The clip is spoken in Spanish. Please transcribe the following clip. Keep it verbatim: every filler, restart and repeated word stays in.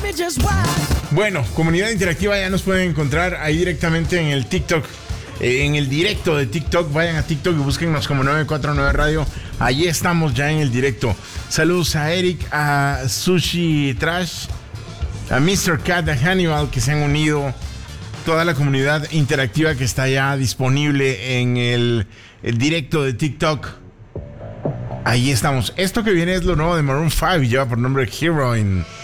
Bueno, comunidad interactiva, ya nos pueden encontrar ahí directamente en el TikTok, eh, en el directo de TikTok. Vayan a TikTok y búsquennos como nueve cuatro nueve Radio. Allí estamos ya en el directo. Saludos a Eric, a Sushi Trash, a mister Cat, a Hannibal, que se han unido. Toda la comunidad interactiva que está ya disponible en el, el directo de TikTok. Ahí estamos. Esto que viene es lo nuevo de Maroon cinco y lleva por nombre Heroine.